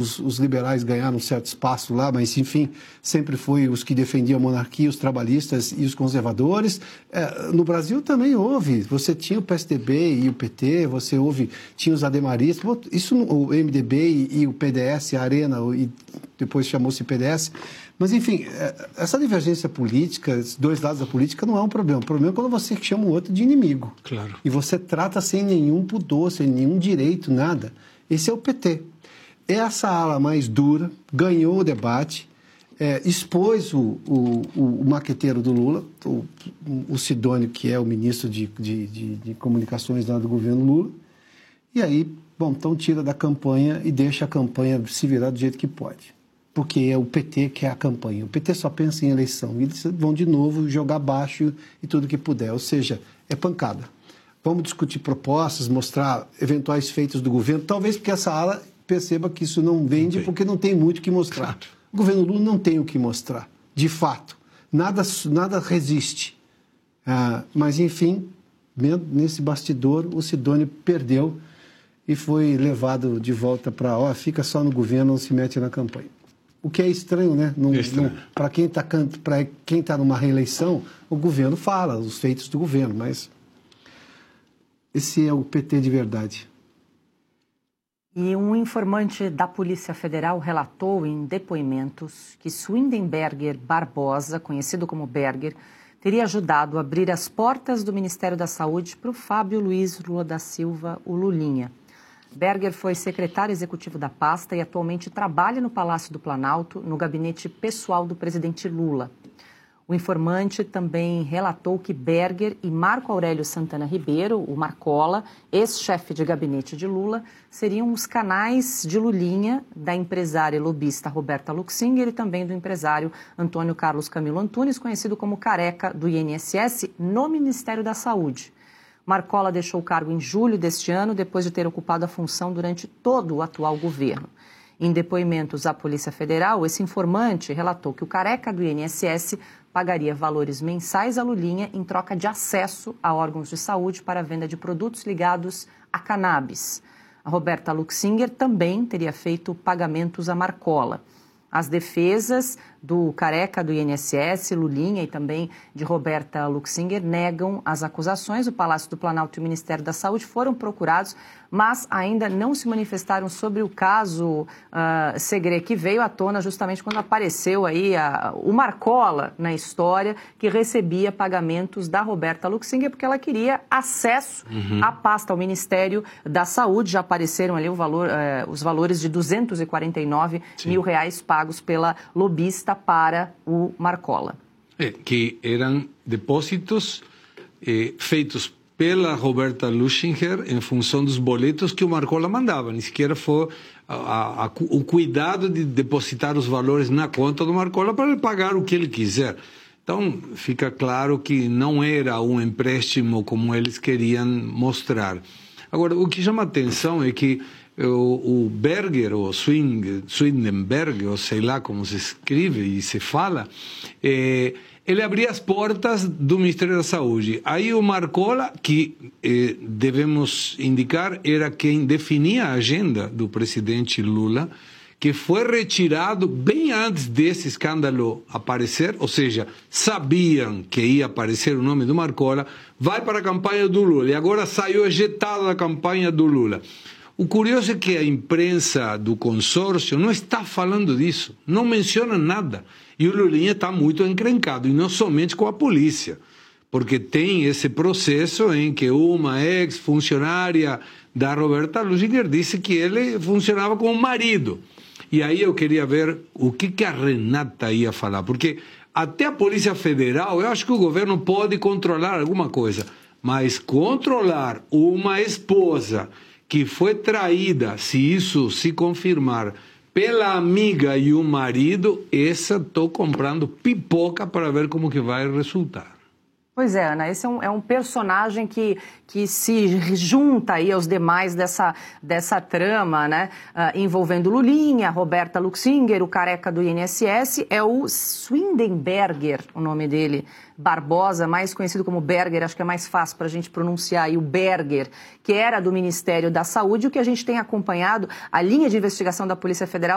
os liberais ganharam um certo espaço lá, mas, enfim, sempre foi os que defendiam a monarquia, os trabalhistas e os conservadores. No Brasil também houve. Você tinha o PSDB e o PT, tinha os ademaristas, o MDB e o PDS, a Arena, e depois chamou-se PDS. Mas, enfim, essa divergência política, os dois lados da política, não é um problema. O problema é quando você chama o outro de inimigo. Claro. E você trata sem nenhum pudor, sem nenhum direito, nada. Esse é o PT. Essa ala mais dura ganhou o debate, expôs o maqueteiro do Lula, o Sidônio, que é o ministro de comunicações lá do governo Lula. E aí, então tira da campanha e deixa a campanha se virar do jeito que pode. Porque é o PT que é a campanha. O PT só pensa em eleição. E eles vão de novo jogar baixo e tudo que puder. Ou seja, é pancada. Vamos discutir propostas, mostrar eventuais feitos do governo. Talvez porque essa ala perceba que isso não vende, porque não tem muito o que mostrar. O governo Lula não tem o que mostrar, de fato. Nada resiste. Mas, enfim, nesse bastidor, o Sidônio perdeu e foi levado de volta para, fica só no governo, não se mete na campanha. O que é estranho, né? Para quem está numa reeleição, o governo fala os feitos do governo, mas esse é o PT de verdade. E um informante da Polícia Federal relatou em depoimentos que Swindenberger Barbosa, conhecido como Berger, teria ajudado a abrir as portas do Ministério da Saúde para o Fábio Luiz Lula da Silva, o Lulinha. Berger foi secretário executivo da pasta e atualmente trabalha no Palácio do Planalto, no gabinete pessoal do presidente Lula. O informante também relatou que Berger e Marco Aurélio Santana Ribeiro, o Marcola, ex-chefe de gabinete de Lula, seriam os canais de Lulinha da empresária lobista Roberta Luxinger e também do empresário Antônio Carlos Camilo Antunes, conhecido como Careca do INSS, no Ministério da Saúde. Marcola deixou o cargo em julho deste ano, depois de ter ocupado a função durante todo o atual governo. Em depoimentos à Polícia Federal, esse informante relatou que o Careca do INSS pagaria valores mensais a Lulinha em troca de acesso a órgãos de saúde para a venda de produtos ligados a cannabis. A Roberta Luxinger também teria feito pagamentos a Marcola. As defesas do Careca do INSS, Lulinha e também de Roberta Luxinger negam as acusações. O Palácio do Planalto e o Ministério da Saúde foram procurados, mas ainda não se manifestaram sobre o caso Segre, que veio à tona justamente quando apareceu aí o Marcola na história, que recebia pagamentos da Roberta Luxinger porque ela queria acesso à pasta, ao Ministério da Saúde. Já apareceram ali os valores de R$249 mil pagos pela lobista para o Marcola. Que eram depósitos feitos pela Roberta Luxinger em função dos boletos que o Marcola mandava. Nem sequer foi o cuidado de depositar os valores na conta do Marcola para ele pagar o que ele quiser. Então, fica claro que não era um empréstimo como eles queriam mostrar. Agora, o que chama atenção é que o Berger, ou Swindenberg, ou sei lá como se escreve e se fala, ele abria as portas do Ministério da Saúde. Aí o Marcola, que devemos indicar, era quem definia a agenda do presidente Lula, que foi retirado bem antes desse escândalo aparecer, ou seja, sabiam que ia aparecer o nome do Marcola, vai para a campanha do Lula, e agora saiu ejetado da campanha do Lula. O curioso é que a imprensa do consórcio não está falando disso, não menciona nada. E o Lulinha está muito encrencado, e não somente com a polícia, porque tem esse processo em que uma ex-funcionária da Roberta Luxinger disse que ele funcionava como marido. E aí eu queria ver o que a Renata ia falar, porque até a Polícia Federal, eu acho que o governo pode controlar alguma coisa, mas controlar uma esposa que foi traída, se isso se confirmar, pela amiga e o marido, estou comprando pipoca para ver como que vai resultar. Pois é, Ana, esse é um personagem que se junta aí aos demais dessa trama, né, envolvendo Lulinha, Roberta Luxinger, o Careca do INSS, é o Swindenberger, o nome dele, Barbosa, mais conhecido como Berger, acho que é mais fácil para a gente pronunciar aí, o Berger, que era do Ministério da Saúde. O que a gente tem acompanhado, a linha de investigação da Polícia Federal